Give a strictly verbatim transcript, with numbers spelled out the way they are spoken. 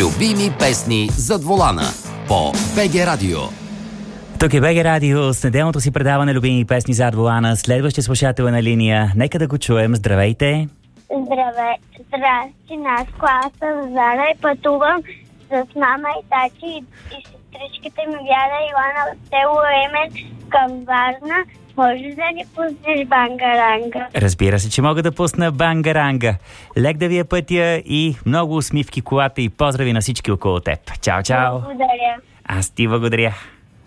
Любими песни зад волана по БГ Радио. Тук е БГ Радио с неделното си предаване Любими песни зад волана. Следващия слушател е на линия. Нека да го чуем. Здравейте! Здравей! Здрасти, нас класа в Зара и пътувам с мама и тати и, и сестричките ми Вяра и Илана от село Емен към Варна. Може да ни пуснеш Бангаранга? Разбира се, че мога да пусна Бангаранга. Лек да ви е пътя и много усмивки колата и поздрави на всички около теб. Чао, чао! Благодаря! Аз ти благодаря.